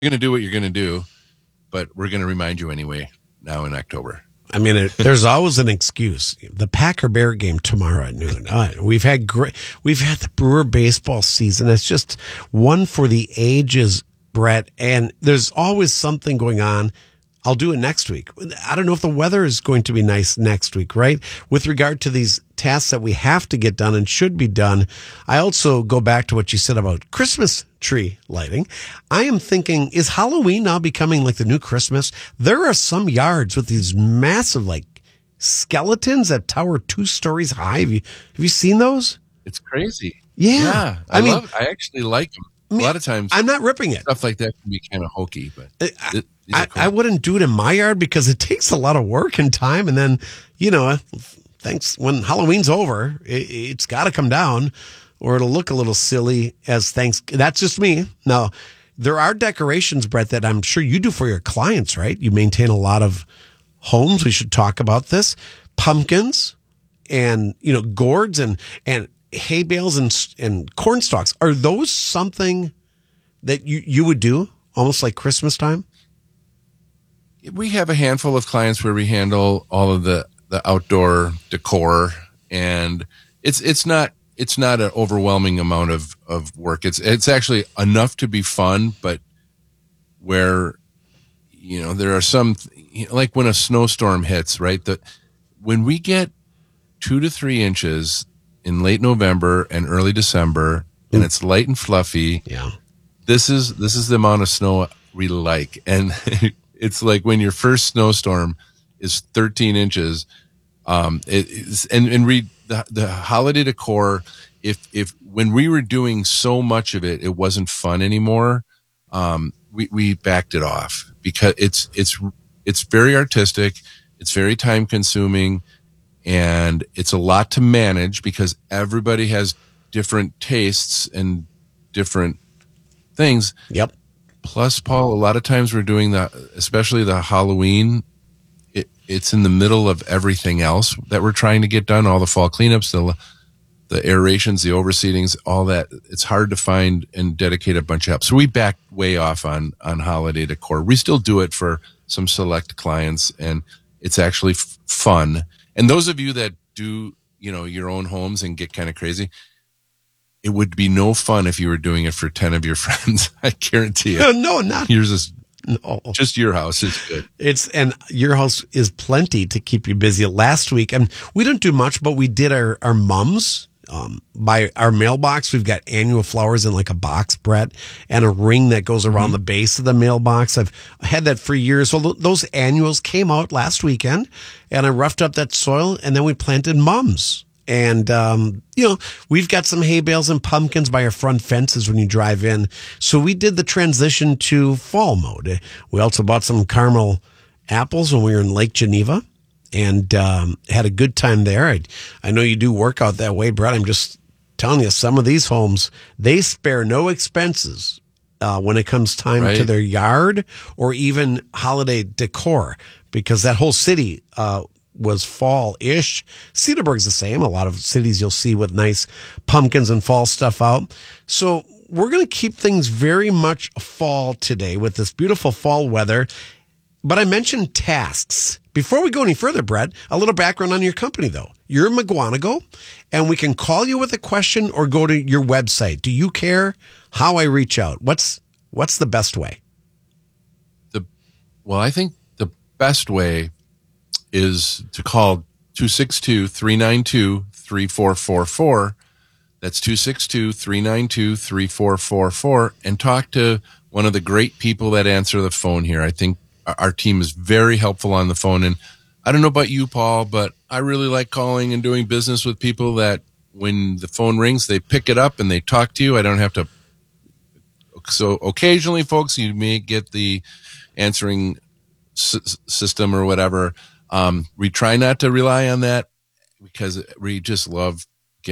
going to do what you're going to do, but we're going to remind you anyway now in October. I mean, there's always an excuse. The Packer Bear game tomorrow at noon. We've had the Brewer baseball season. It's just one for the ages, Brett. And there's always something going on. I'll do it next week. I don't know if the weather is going to be nice next week, right? With regard to these tasks that we have to get done and should be done, I also go back to what you said about Christmas tree lighting. I am thinking, is Halloween now becoming like the new Christmas? There are some yards with these massive, like, skeletons that tower 2 stories high. Have you seen those? It's crazy. Yeah. I actually like them. I mean, a lot of times, I'm not ripping it. Stuff like that can be kind of hokey, but these are cool. I wouldn't do it in my yard because it takes a lot of work and time. And then, thanks when Halloween's over, it's got to come down or it'll look a little silly as That's just me. Now, there are decorations, Brett, that I'm sure you do for your clients, right? You maintain a lot of homes. We should talk about this. Pumpkins and, gourds and hay bales and corn stalks. Are those something that you would do almost like Christmas time? We have a handful of clients where we handle all of the outdoor decor, and it's not an overwhelming amount of work. It's actually enough to be fun, but where, there are some, like when a snowstorm hits, right? When we get 2 to 3 inches in late November and early December, and it's light and fluffy. Yeah. This is the amount of snow we like. And it's like when your first snowstorm is 13 inches. The holiday decor, if when we were doing so much of it, it wasn't fun anymore. We backed it off because it's very artistic. It's very time consuming. And it's a lot to manage because everybody has different tastes and different things. Yep. Plus, Paul, a lot of times we're doing especially the Halloween, it's in the middle of everything else that we're trying to get done, all the fall cleanups, the aerations, the overseedings, all that. It's hard to find and dedicate a bunch of help. So we backed way off on holiday decor. We still do it for some select clients, and it's actually fun. And those of you that do, your own homes and get kind of crazy, it would be no fun if you were doing it for 10 of your friends. I guarantee you. No, not yours is. No. Just your house is good. And your house is plenty to keep you busy. Last week, and we didn't do much, but we did our mums. By our mailbox, we've got annual flowers in like a box, Brett, and a ring that goes around the base of the mailbox. I've had that for years. Well, those annuals came out last weekend, and I roughed up that soil, and then we planted mums. And, we've got some hay bales and pumpkins by our front fences when you drive in. So we did the transition to fall mode. We also bought some caramel apples when we were in Lake Geneva. And had a good time there. I know you do work out that way, Brett. I'm just telling you, some of these homes, they spare no expenses when it comes time to their yard or even holiday decor, because that whole city was fall-ish. Cedarburg's the same. A lot of cities you'll see with nice pumpkins and fall stuff out. So we're going to keep things very much fall today with this beautiful fall weather. But I mentioned tasks. Before we go any further, Brett, a little background on your company, though. You're in McGuanago, and we can call you with a question or go to your website. Do you care how I reach out? What's the best way? I think the best way is to call 262-392-3444. That's 262-392-3444, and talk to one of the great people that answer the phone here. I think our team is very helpful on the phone. And I don't know about you, Paul, but I really like calling and doing business with people that when the phone rings, they pick it up and they talk to you. I don't have to. So occasionally, folks, you may get the answering system or whatever. We try not to rely on that because we just love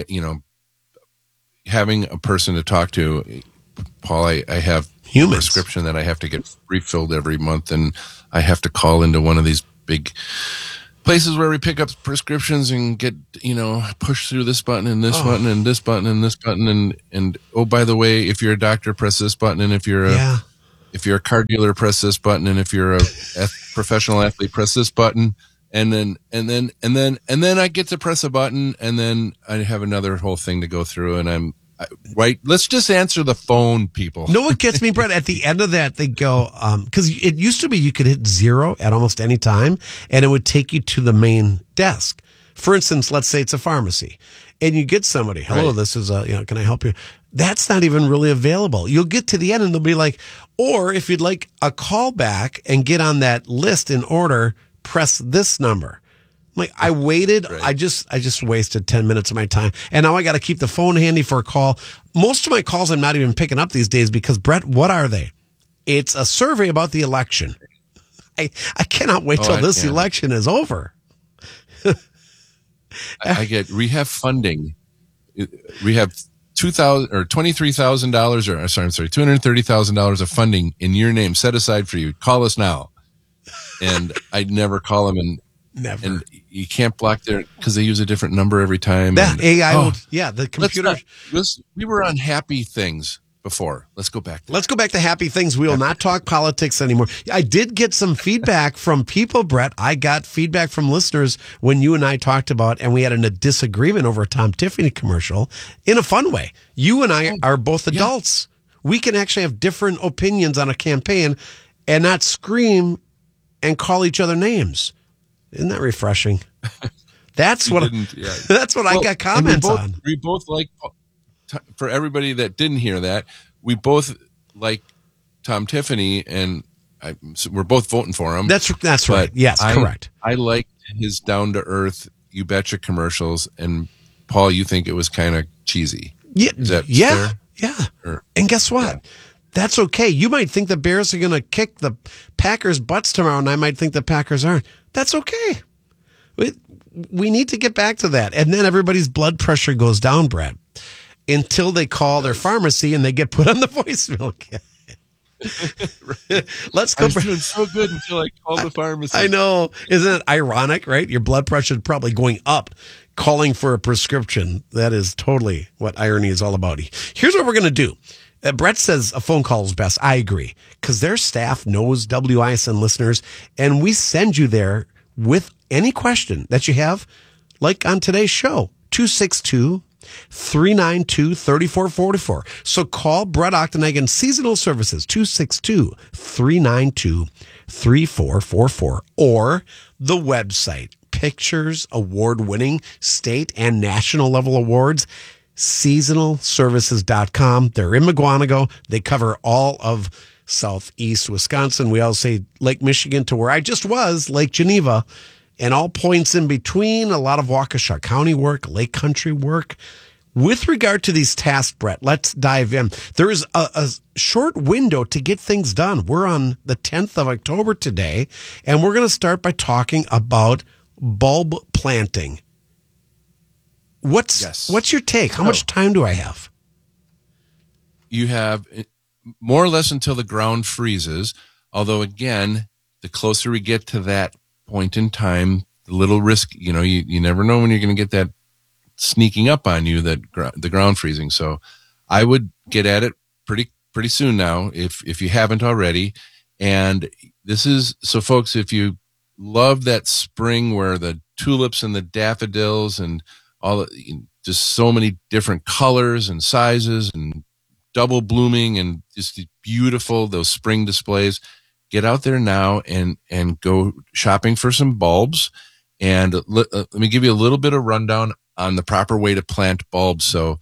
having a person to talk to. Paul, I have a prescription that I have to get refilled every month, and I have to call into one of these big places where we pick up prescriptions and get, push through this button and this button and this button and this button. And, oh, by the way, if you're a doctor, press this button. And if you're if you're a car dealer, press this button, and if you're a professional athlete, press this button, and then I get to press a button, and then I have another whole thing to go through, and right. Let's just answer the phone, people. No, what gets me, Brett, at the end of that, they go, because it used to be you could hit 0 at almost any time, and it would take you to the main desk. For instance, let's say it's a pharmacy, and you get somebody, hello, Right. this is, can I help you? That's not even really available. You'll get to the end, and they'll be like, or if you'd like a call back and get on that list in order, press this number. I'm like, I waited. Right. I just wasted 10 minutes of my time. And now I got to keep the phone handy for a call. Most of my calls I'm not even picking up these days because, Brett, what are they? It's a survey about the election. I cannot wait till this election is over. We have funding. We have $23,000 or sorry, $230,000 of funding in your name set aside for you. Call us now. And I'd never call them, and you can't block their because they use a different number every time. That AI, the the computer. We were on happy things before. Let's go back. Let's go back to happy things. We will not talk politics anymore. I did get some feedback from people, Brett. I got feedback from listeners when you and I talked about, and we had a disagreement over a Tom Tiffany commercial in a fun way. You and I are both adults. We can actually have different opinions on a campaign and not scream and call each other names. Isn't that refreshing? That's what I got comments on. We both like, for everybody that didn't hear that, we both like Tom Tiffany, and we're both voting for him. That's right. Yes, correct. I like his down to earth You Betcha commercials, and Paul, you think it was kind of cheesy. Yeah, Is that yeah, fair? And guess what? Yeah. That's okay. You might think the Bears are going to kick the Packers' butts tomorrow, and I might think the Packers aren't. That's okay. We need to get back to that. And then everybody's blood pressure goes down, Brad, until they call their pharmacy and they get put on the voicemail again. Let's go. I was doing so good until I called the pharmacy. I know. Isn't it ironic, right? Your blood pressure is probably going up calling for a prescription. That is totally what irony is all about. Here's what we're going to do. Brett says a phone call is best. I agree, because their staff knows WISN listeners, and we send you there with any question that you have, like on today's show, 262-392-3444. So call Brett Ochteneggen Seasonal Services, 262-392-3444, or the website, pictures award-winning state and national level awards, seasonalservices.com. They're in McGuanago. They cover all of southeast Wisconsin. We all say Lake Michigan to where I just was, Lake Geneva, and all points in between. A lot of Waukesha County work, Lake Country work. With regard to these tasks, Brett, let's dive in. There is a short window to get things done. We're on the 10th of October today, and we're going to start by talking about bulb planting. What's your take? How much time do I have? You have more or less until the ground freezes. Although, again, the closer we get to that point in time, the little risk, you never know when you're going to get that sneaking up on you, the ground freezing. So I would get at it pretty soon now, if you haven't already. And this is, so folks, if you love that spring where the tulips and the daffodils and all just so many different colors and sizes and double blooming and just beautiful, those spring displays, get out there now and go shopping for some bulbs. And let me give you a little bit of rundown on the proper way to plant bulbs. So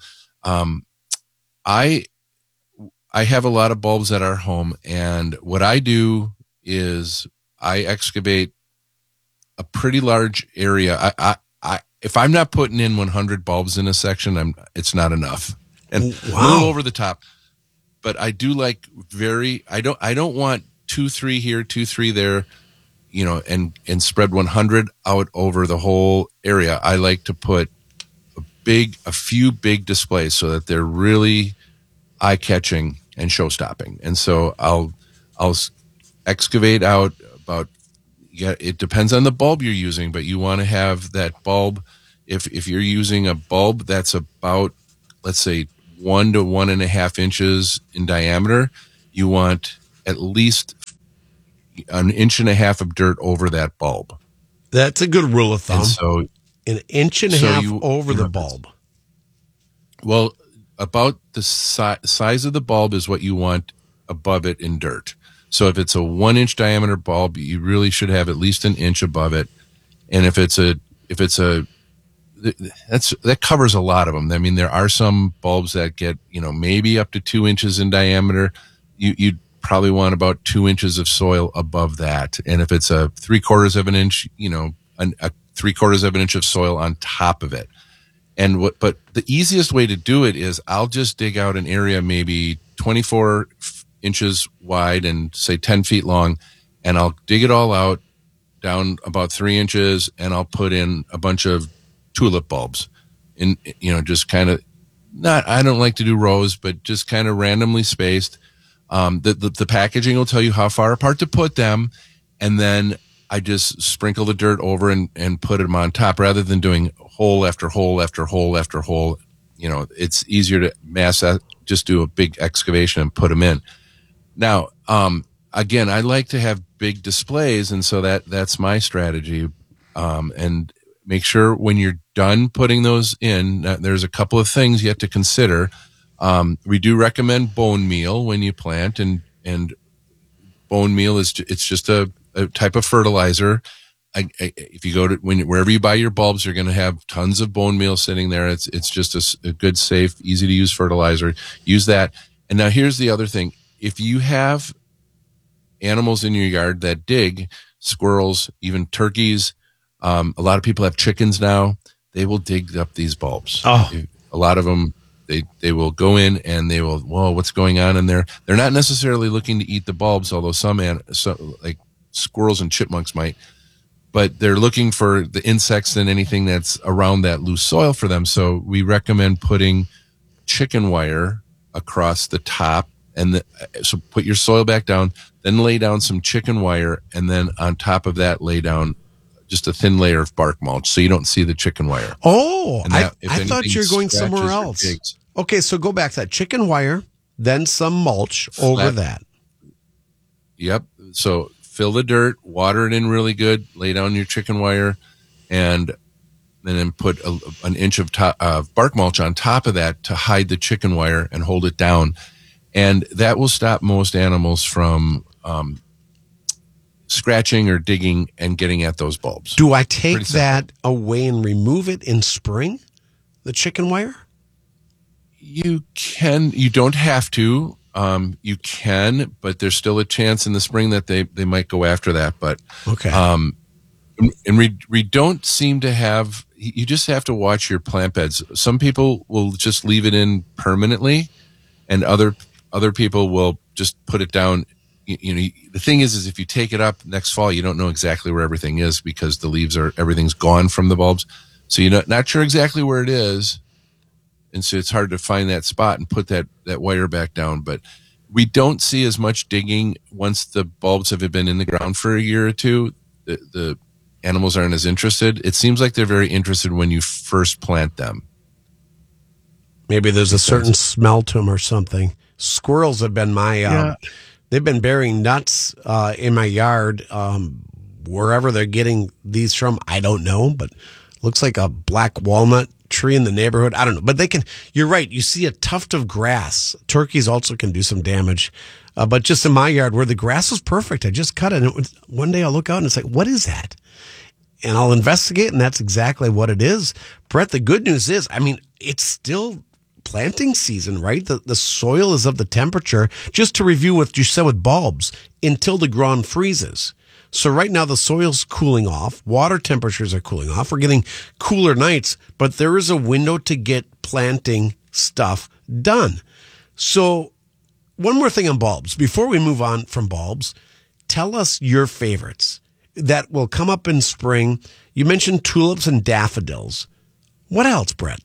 I have a lot of bulbs at our home, and what I do is I excavate a pretty large area. If I'm not putting in 100 bulbs in a section, it's not enough, and a little over the top. But I do like I don't want 2-3 here, 2-3 there, and spread 100 out over the whole area. I like to put a few big displays so that they're really eye-catching and show-stopping. And so I'll excavate out about. Yeah, it depends on the bulb you're using, but you want to have that bulb. If you're using a bulb that's about, let's say, 1 to 1.5 inches in diameter, you want at least an inch and a half of dirt over that bulb. That's a good rule of thumb. And so an inch and a half over the bulb. Well, about the size of the bulb is what you want above it in dirt. So if it's a 1 inch diameter bulb, you really should have at least an inch above it. And if that covers a lot of them. I mean, there are some bulbs that get, maybe up to 2 inches in diameter. You'd probably want about 2 inches of soil above that. And if it's a 3/4 of an inch, a 3/4 of an inch of soil on top of it. But the easiest way to do it is I'll just dig out an area maybe 24 inches wide and say 10 feet long, and I'll dig it all out down about 3 inches, and I'll put in a bunch of tulip bulbs. And, just kind of I don't like to do rows, but just kind of randomly spaced. The packaging will tell you how far apart to put them, and then I just sprinkle the dirt over and put them on top rather than doing hole after hole after hole after hole. It's easier to mass that, just do a big excavation and put them in. Now, again, I like to have big displays, and so that's my strategy. And make sure when you're done putting those in, there's a couple of things you have to consider. We do recommend bone meal when you plant, and bone meal it's just a type of fertilizer. If you go to wherever you buy your bulbs, you're going to have tons of bone meal sitting there. It's just a good, safe, easy to use fertilizer. Use that. And now here's the other thing: if you have animals in your yard that dig, squirrels, even turkeys, a lot of people have chickens now. They will dig up these bulbs. Oh. A lot of them. They will go in and they will, whoa, what's going on in there? They're not necessarily looking to eat the bulbs, although some like squirrels and chipmunks might, but they're looking for the insects and anything that's around that loose soil for them. So we recommend putting chicken wire across the top, so put your soil back down, then lay down some chicken wire, and then on top of that lay down just a thin layer of bark mulch so you don't see the chicken wire. Oh, I thought you were going somewhere else. Okay, so go back to that chicken wire, then some mulch over that. Yep. So fill the dirt, water it in really good, lay down your chicken wire, and then put an inch of bark mulch on top of that to hide the chicken wire and hold it down. And that will stop most animals from scratching or digging and getting at those bulbs. Do I take that away and remove it in spring, the chicken wire? You can. You don't have to. You can, but there's still a chance in the spring that they might go after that. But okay. And we don't seem to have. You just have to watch your plant beds. Some people will just leave it in permanently, and other people will just put it down. The thing is if you take it up next fall, you don't know exactly where everything is because the leaves everything's gone from the bulbs. So you're not sure exactly where it is. And so it's hard to find that spot and put that wire back down. But we don't see as much digging once the bulbs have been in the ground for a year or two. The animals aren't as interested. It seems like they're very interested when you first plant them. Maybe there's a certain smell to them or something. Squirrels have been they've been burying nuts in my yard. Wherever they're getting these from, I don't know, but looks like a black walnut tree in the neighborhood. I don't know, but you're right. You see a tuft of grass. Turkeys also can do some damage. But just in my yard where the grass was perfect, I just cut it. And one day I'll look out and it's like, what is that? And I'll investigate, and that's exactly what it is. Brett, the good news is, it's still planting season, right? The soil is of the temperature, just to review what you said with bulbs, until the ground freezes. So right now the soil's cooling off, water temperatures are cooling off, we're getting cooler nights, but there is a window to get planting stuff done. So one more thing on bulbs. Before we move on from bulbs, tell us your favorites that will come up in spring. You mentioned tulips and daffodils. What else, Brett?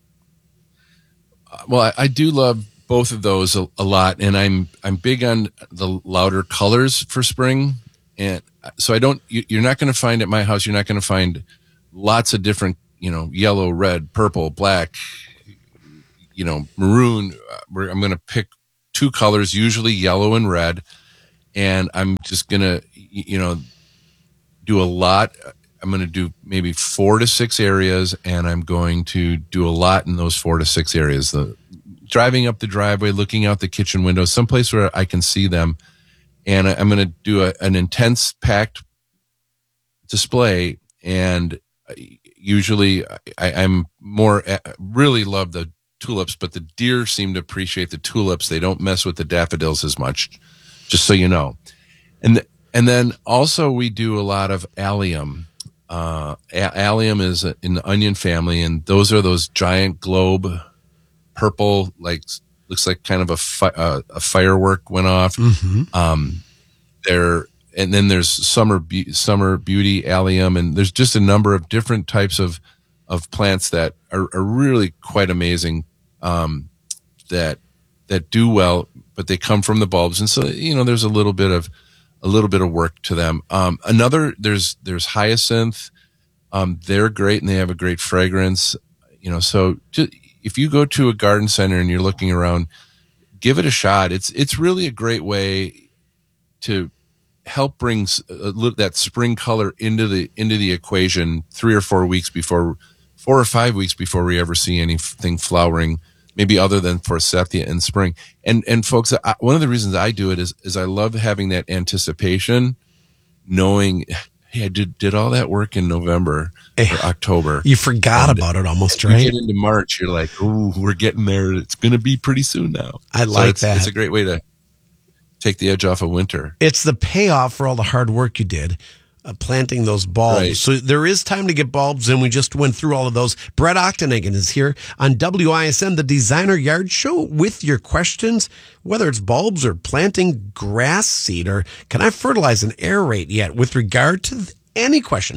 Well, I do love both of those a lot, and I'm big on the louder colors for spring. And so you're not going to find at my house, you're not going to find lots of different, yellow, red, purple, black, maroon. I'm going to pick two colors, usually yellow and red. and I'm just gonna, do a lot. I'm going to do maybe 4 to 6 areas, and I'm going to do a lot in those 4 to 6 areas. Driving up the driveway, looking out the kitchen window, someplace where I can see them, and I'm going to do an intense packed display. And usually, I'm more really love the tulips, but the deer seem to appreciate the tulips. They don't mess with the daffodils as much, just so you know. And then also we do a lot of allium. Allium is in the onion family, and those are those giant globe, purple, like looks like kind of a firework went off. And then there's summer beauty allium, and there's just a number of different types of plants that are really quite amazing, that do well, but they come from the bulbs, and so there's a little bit of work to them. There's hyacinth. They're great, and they have a great fragrance. So if you go to a garden center and you're looking around, give it a shot. It's really a great way to help bring that spring color into the equation 3 or 4 weeks before, 4 or 5 weeks before we ever see anything flowering, maybe other than forsythia in spring. And folks, one of the reasons I do it is I love having that anticipation, knowing, hey, I did all that work in November or October. You forgot about it almost, right? You get into March, you're like, ooh, we're getting there. It's going to be pretty soon now. I like that. It's a great way to take the edge off of winter. It's the payoff for all the hard work you did. Planting those bulbs. Right. So there is time to get bulbs, and we just went through all of those. Brett Ochteneggen is here on WISN, the Designer Yard Show, with your questions, whether it's bulbs or planting grass seed, or can I fertilize and aerate yet? With regard to any question,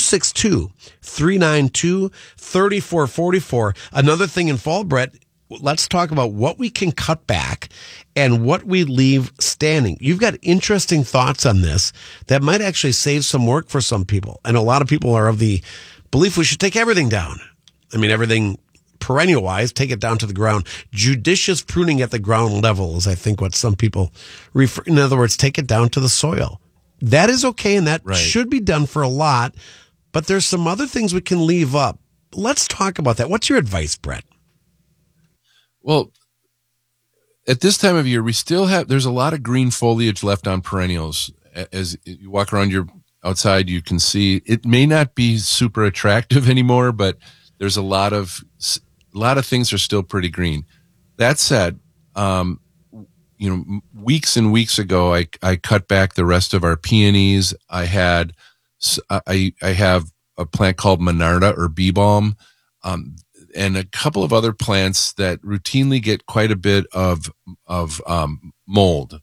262-392-3444. Another thing in fall, Brett, let's talk about what we can cut back and what we leave standing. You've got interesting thoughts on this that might actually save some work for some people. And a lot of people are of the belief we should take everything down. I mean, everything perennial wise, take it down to the ground. Judicious pruning at the ground level is, I think, what some people refer. In other words, take it down to the soil. That is okay, and that should be done for a lot. But there's some other things we can leave up. Let's talk about that. What's your advice, Brett? Well, at this time of year, there's a lot of green foliage left on perennials. As you walk around outside, you can see it may not be super attractive anymore, but there's a lot of things are still pretty green. That said, weeks and weeks ago, I cut back the rest of our peonies. I have a plant called Monarda or bee balm, and a couple of other plants that routinely get quite a bit of mold.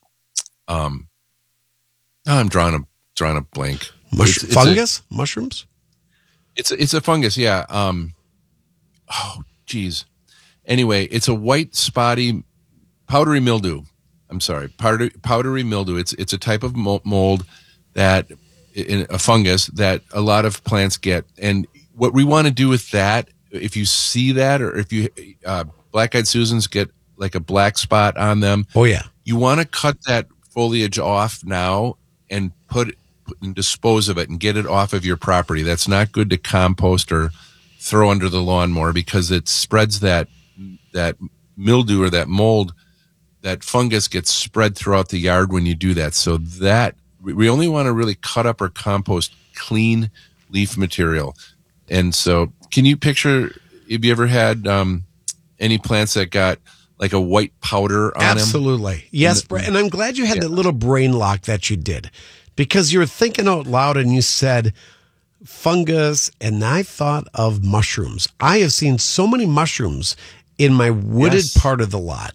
I'm drawing a blank. Fungus? Mushrooms? It's a fungus, yeah. Oh, geez. Anyway, it's a white spotty powdery mildew. I'm sorry, powdery mildew. It's a type of mold that a fungus that a lot of plants get, and what we want to do with that, if you see that, or if you black-eyed Susans get like a black spot on them, you want to cut that foliage off now and put and dispose of it and get it off of your property. That's not good to compost or throw under the lawnmower, because it spreads that mildew or that mold. That fungus gets spread throughout the yard when you do that. So that we only want to really cut up or compost clean leaf material. And so, can you picture, have you ever had any plants that got like a white powder on them? Absolutely. Yes, and I'm glad you had that little brain lock that you did, because you were thinking out loud and you said fungus, and I thought of mushrooms. I have seen so many mushrooms in my wooded part of the lot.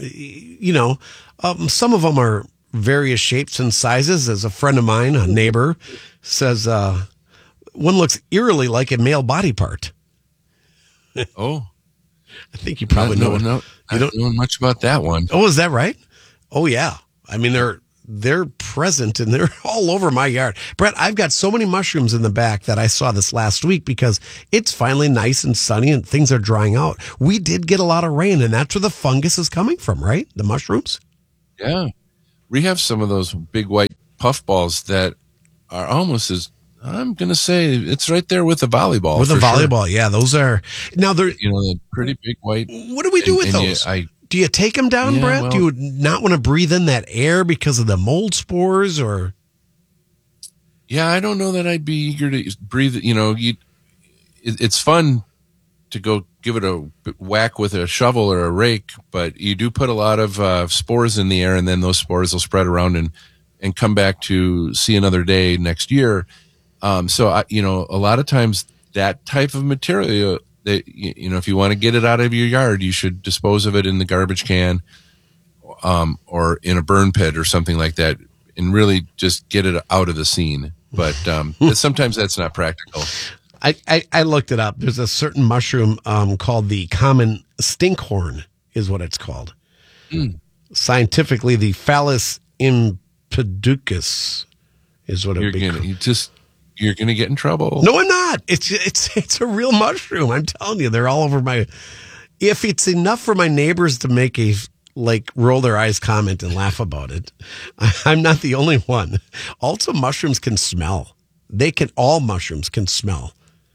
Some of them are various shapes and sizes. As a friend of mine, a neighbor, says, one looks eerily like a male body part. Oh, I think you probably know. No, I don't know much about that one. Oh, is that right? Oh, yeah. I mean, they're present and they're all over my yard. Brett, I've got so many mushrooms in the back that I saw this last week because it's finally nice and sunny and things are drying out. We did get a lot of rain, and that's where the fungus is coming from, right? The mushrooms? Yeah. we have some of those big white puffballs that are almost as, I'm going to say it's right there with the volleyball. With the for sure. volleyball, yeah, those are now they're. They're pretty big white. What do we do with those? Do you take them down, Yeah, Brett? well- Do you not want to breathe in that air because of the mold spores, or? Yeah, I don't know that I'd be eager to breathe. It's fun to go give it a whack with a shovel or a rake, but you do put a lot of spores in the air, and then those spores will spread around and come back to see another day next year. So a lot of times that type of material, that if you want to get it out of your yard, you should dispose of it in the garbage can, or in a burn pit or something like that, and really just get it out of the scene. But sometimes that's not practical. I looked it up. There's a certain mushroom called the common stinkhorn, is what it's called. Scientifically, the Phallus impeducus is what You're it would be. You're gonna get in trouble. No, I'm not. It's a real mushroom. I'm telling you, they're all over my. If it's enough for my neighbors to make roll their eyes, comment, and laugh about it, I'm not the only one. Also, mushrooms can smell. All mushrooms can smell.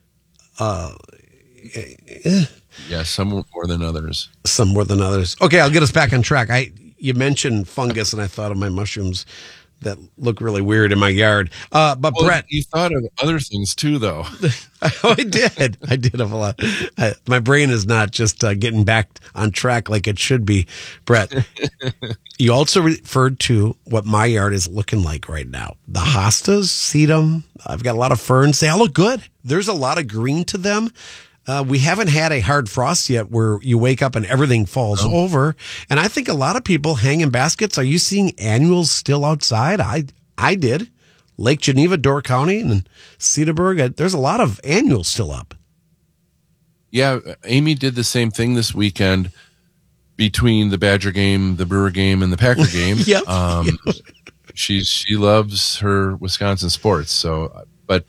Yeah, some more than others. Some more than others. Okay, I'll get us back on track. You mentioned fungus, and I thought of my mushrooms that look really weird in my yard. But Brett, you thought of other things too, though. I did. I did have a lot. My brain is not just getting back on track like it should be. Brett, you also referred to what my yard is looking like right now. The hostas, sedum. I've got a lot of ferns. They all look good. There's a lot of green to them. We haven't had a hard frost yet where you wake up and everything falls over. And I think a lot of people hang in baskets. Are you seeing annuals still outside? I did. Lake Geneva, Door County, and Cedarburg. There's a lot of annuals still up. Yeah, Amy did the same thing this weekend between the Badger game, the Brewer game, and the Packer game. Yep. She loves her Wisconsin sports. So, but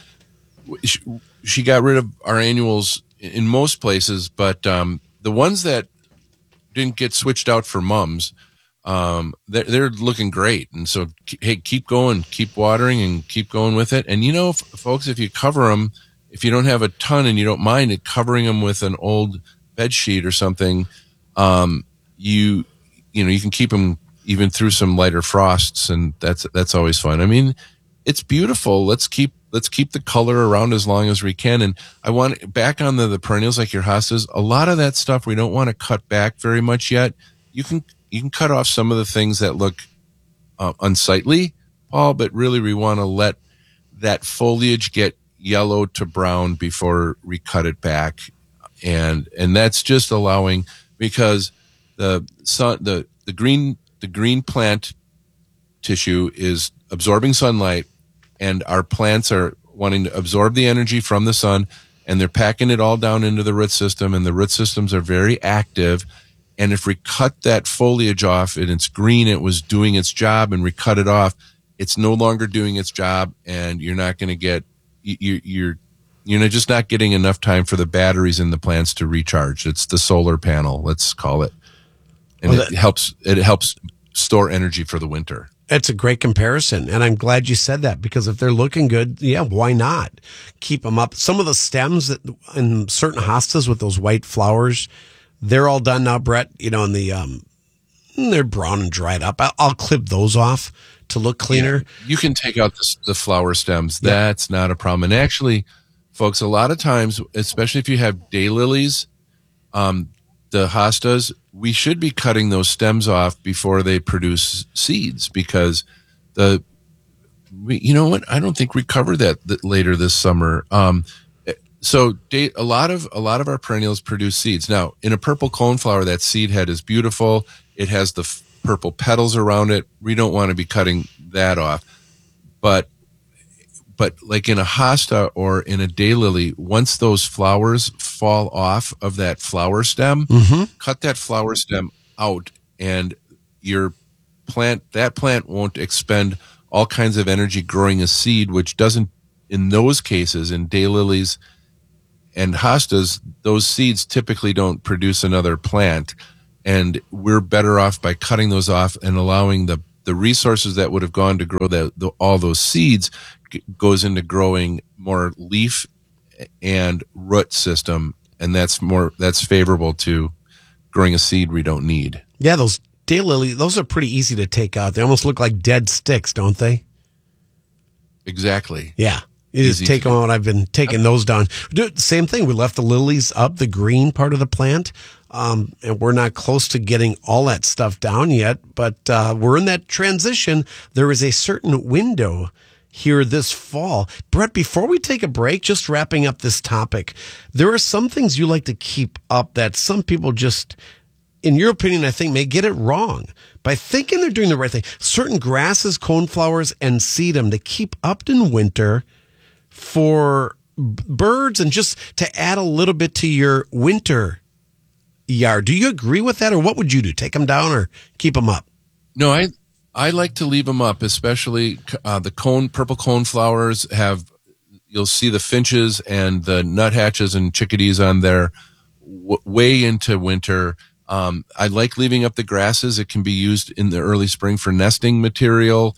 she got rid of our annuals in most places, but the ones that didn't get switched out for mums, they're looking great. And so, hey, keep going, keep watering, and keep going with it. And folks, if you cover them, if you don't have a ton and you don't mind it, covering them with an old bed sheet or something, you can keep them even through some lighter frosts, and that's always fun. I mean, it's beautiful. Let's keep the color around as long as we can. And I want back on the perennials like your hostas. A lot of that stuff we don't want to cut back very much yet. You can cut off some of the things that look unsightly, Paul, but really we want to let that foliage get yellow to brown before we cut it back, and that's just allowing, because the green plant tissue is absorbing sunlight, and our plants are wanting to absorb the energy from the sun, and they're packing it all down into the root system, and the root systems are very active. And if we cut that foliage off and it's green, it was doing its job, and we cut it off, it's no longer doing its job, and you're not going to get, you're just not getting enough time for the batteries in the plants to recharge. It's the solar panel, let's call it. And it helps store energy for the winter. It's a great comparison, and I'm glad you said that, because if they're looking good, yeah, why not keep them up? Some of the stems that in certain hostas with those white flowers, they're all done now, Brett. And they're brown and dried up. I'll clip those off to look cleaner. Yeah, you can take out the flower stems. Yeah. That's not a problem. And actually, folks, a lot of times, especially if you have daylilies, the hostas, we should be cutting those stems off before they produce seeds, because you know what? I don't think we covered that later this summer. So a lot of our perennials produce seeds. Now, in a purple coneflower, that seed head is beautiful. It has the purple petals around it. We don't want to be cutting that off. But like in a hosta or in a daylily, once those flowers fall off of that flower stem, cut that flower stem out, and that plant won't expend all kinds of energy growing a seed, which doesn't, in those cases, in daylilies and hostas, those seeds typically don't produce another plant. And we're better off by cutting those off and allowing the the resources that would have gone to grow all those seeds goes into growing more leaf and root system, and that's favorable to growing a seed we don't need. Yeah, those daylilies, those are pretty easy to take out. They almost look like dead sticks, don't they? Exactly. Yeah. You just take them out. I've been taking those down. Same thing. We left the lilies up, the green part of the plant, and we're not close to getting all that stuff down yet, but we're in that transition. There is a certain window here this fall. Brett, before we take a break, just wrapping up this topic, there are some things you like to keep up that some people just, in your opinion, I think may get it wrong by thinking they're doing the right thing. Certain grasses, coneflowers, and sedum to keep up in winter for birds and just to add a little bit to your winter yard. Do you agree with that, or what would you do? Take them down or keep them up? No, I like to leave them up, especially the purple coneflowers you'll see the finches and the nuthatches and chickadees on there way into winter. I like leaving up the grasses. It can be used in the early spring for nesting material.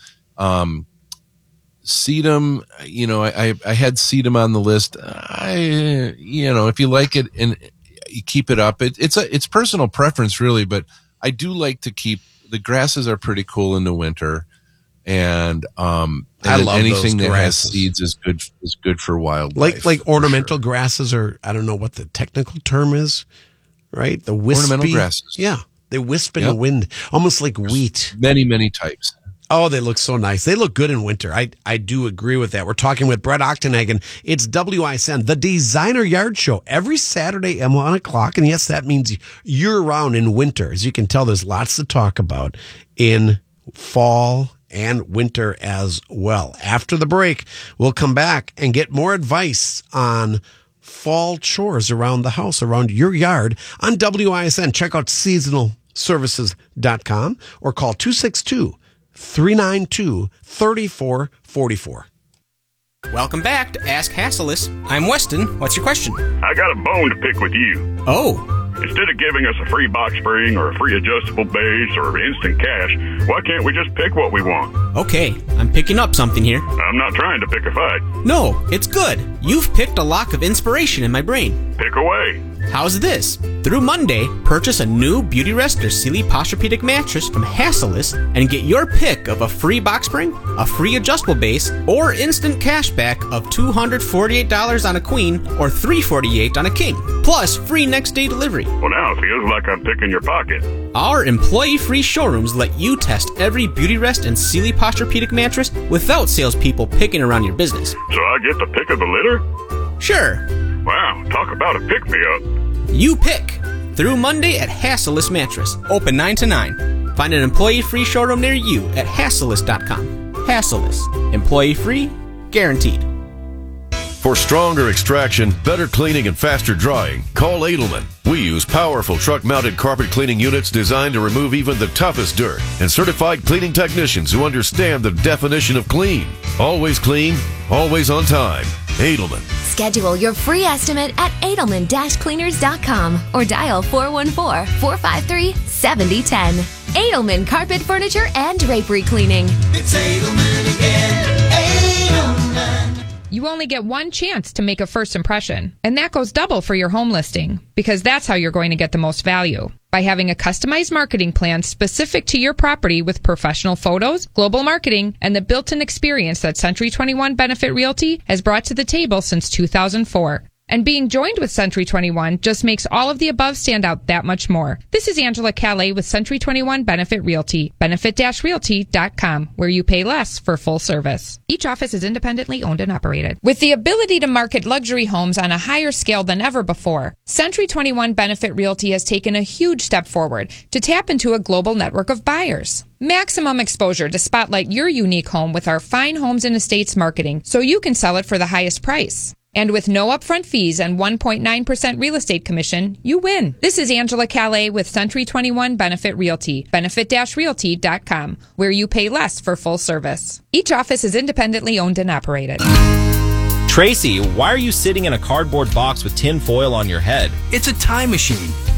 Sedum, I had sedum on the list. If you like it and you keep it up, it's personal preference really, but I do like to keep the grasses are pretty cool in the winter. And I love anything that has seeds is good for wildlife. Like ornamental grasses, or I don't know what the technical term is, right? The wispy ornamental grasses. Yeah. They wisp in the wind, almost like wheat. Many, many types. Oh, they look so nice. They look good in winter. I do agree with that. We're talking with Brett Ochtenhagen. It's WISN, the Designer Yard Show, every Saturday at 1 o'clock. And yes, that means year-round in winter. As you can tell, there's lots to talk about in fall and winter as well. After the break, we'll come back and get more advice on fall chores around the house, around your yard on WISN. Check out seasonalservices.com or call 262-392-3444. Welcome back to Ask Hassleus. I'm Weston. What's your question? I got a bone to pick with you. Oh. Instead of giving us a free box spring or a free adjustable base or instant cash, why can't we just pick what we want? Okay, I'm picking up something here. I'm not trying to pick a fight. No, it's good. You've picked a lock of inspiration in my brain. Pick away. How's this? Through Monday, purchase a new Beautyrest or Sealy Posturepedic mattress from Hassleus and get your pick of a free box spring, a free adjustable base, or instant cash back of $248 on a queen or $348 on a king, plus free next day delivery. Well, now it feels like I'm picking your pocket. Our employee-free showrooms let you test every Beautyrest and Sealy Posturepedic mattress without salespeople picking around your business. So I get the pick of the litter? Sure. Wow, talk about a pick-me-up. You pick. Through Monday at Hassleus Mattress. Open 9 to 9. Find an employee-free showroom near you at hassleus.com. Hassleus. Employee-free, guaranteed. For stronger extraction, better cleaning, and faster drying, call Edelman. We use powerful truck-mounted carpet cleaning units designed to remove even the toughest dirt, and certified cleaning technicians who understand the definition of clean. Always clean, always on time. Edelman. Schedule your free estimate at Edelman-Cleaners.com or dial 414-453-7010. Edelman Carpet Furniture and Drapery Cleaning. It's Edelman again. Edelman. You only get one chance to make a first impression, and that goes double for your home listing, because that's how you're going to get the most value. By having a customized marketing plan specific to your property with professional photos, global marketing, and the built-in experience that Century 21 Benefit Realty has brought to the table since 2004. And being joined with Century 21 just makes all of the above stand out that much more. This is Angela Calais with Century 21 Benefit Realty, benefit-realty.com, where you pay less for full service. Each office is independently owned and operated. With the ability to market luxury homes on a higher scale than ever before, Century 21 Benefit Realty has taken a huge step forward to tap into a global network of buyers. Maximum exposure to spotlight your unique home with our fine homes and estates marketing so you can sell it for the highest price. And with no upfront fees and 1.9% real estate commission, you win. This is Angela Calais with Century 21 Benefit Realty, benefit-realty.com, where you pay less for full service. Each office is independently owned and operated. Tracy, why are you sitting in a cardboard box with tin foil on your head? It's a time machine.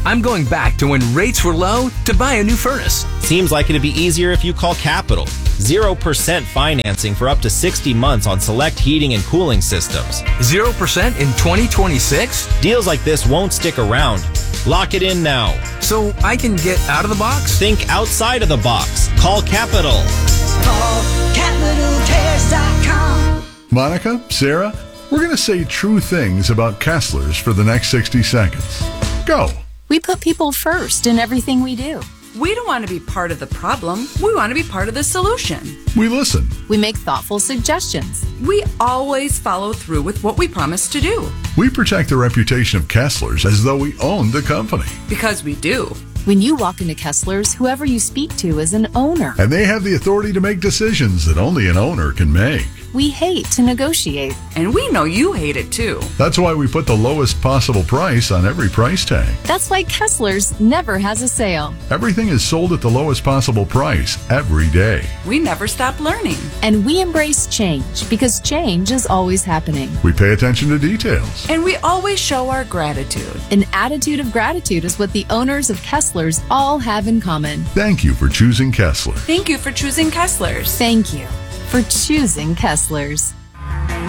I'm going back to when rates were low to buy a new furnace. Seems like it'd be easier if you call Capital. 0% financing for up to 60 months on select heating and cooling systems. 0% in 2026? Deals like this won't stick around. Lock it in now. So I can get out of the box? Think outside of the box. Call Capital. Call CapitalCares.com. Monica, Sarah, we're going to say true things about Kessler's for the next 60 seconds. Go. We put people first in everything we do. We don't want to be part of the problem. We want to be part of the solution. We listen. We make thoughtful suggestions. We always follow through with what we promise to do. We protect the reputation of Kessler's as though we own the company. Because we do. When you walk into Kessler's, whoever you speak to is an owner. And they have the authority to make decisions that only an owner can make. We hate to negotiate. And we know you hate it too. That's why we put the lowest possible price on every price tag. That's why Kessler's never has a sale. Everything is sold at the lowest possible price every day. We never stop learning. And we embrace change because change is always happening. We pay attention to details. And we always show our gratitude. An attitude of gratitude is what the owners of Kessler's all have in common. Thank you for choosing Kessler. Thank you for choosing Kessler's. Thank you for choosing Kessler's.